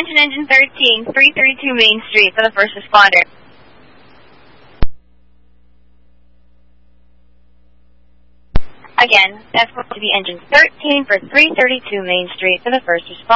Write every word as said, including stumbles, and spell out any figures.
Attention Engine thirteen, three thirty-two Main Street for the first responder. Again, that's going to be Engine thirteen for three thirty-two Main Street for the first responder.